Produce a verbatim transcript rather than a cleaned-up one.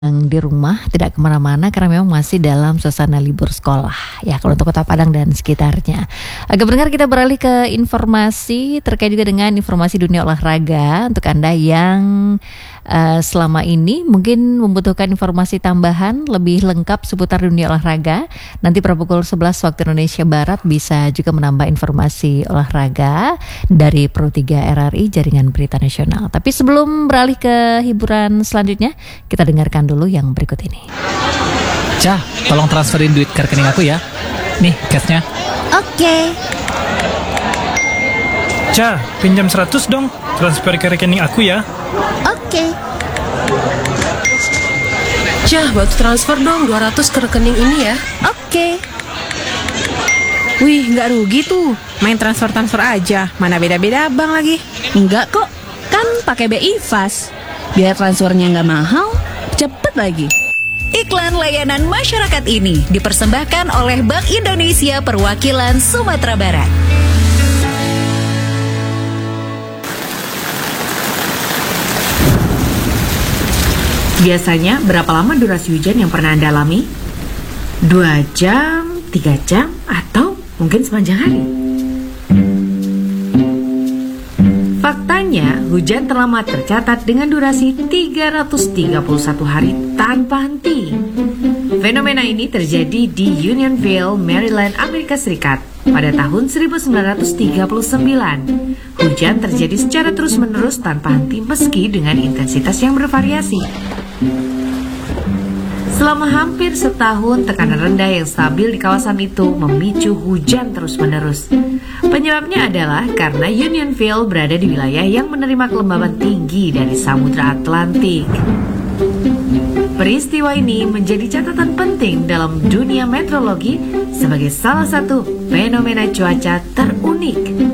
Yang di rumah, tidak kemana-mana karena memang masih dalam suasana libur sekolah ya kalau untuk Kota Padang dan sekitarnya. Agak pendengar, kita beralih ke informasi terkait juga dengan informasi dunia olahraga untuk Anda yang uh, selama ini mungkin membutuhkan informasi tambahan lebih lengkap seputar dunia olahraga. Nanti pada pukul sebelas waktu Indonesia Barat bisa juga menambah informasi olahraga dari Pro tiga R R I Jaringan Berita Nasional. Tapi sebelum beralih ke hiburan selanjutnya, kita dengarkan dulu yang berikut ini. Cah, tolong transferin duit ke rekening aku ya. Nih, cashnya. Oke. Cah, pinjam seratus dong. Transfer ke rekening aku ya. Oke. Cah, bantu transfer dong dua ratus ke rekening ini ya. Oke. Wih, nggak rugi tuh. Main transfer-transfer aja. Mana beda-beda abang lagi. Enggak kok, kan pakai B I Fast. Biar transfernya nggak mahal, cepet lagi. Iklan layanan masyarakat ini dipersembahkan oleh Bank Indonesia Perwakilan Sumatera Barat. Biasanya berapa lama durasi hujan yang pernah Anda alami? Dua jam, tiga jam, atau mungkin sepanjang hari? Faktanya, hujan terlama tercatat dengan durasi tiga ratus tiga puluh satu hari tanpa henti. Fenomena ini terjadi di Unionville, Maryland, Amerika Serikat pada tahun seribu sembilan ratus tiga puluh sembilan. Hujan terjadi secara terus-menerus tanpa henti meski dengan intensitas yang bervariasi. Selama hampir setahun, tekanan rendah yang stabil di kawasan itu memicu hujan terus-menerus. Penyebabnya adalah karena Unionville berada di wilayah yang menerima kelembaban tinggi dari Samudra Atlantik. Peristiwa ini menjadi catatan penting dalam dunia meteorologi sebagai salah satu fenomena cuaca terunik.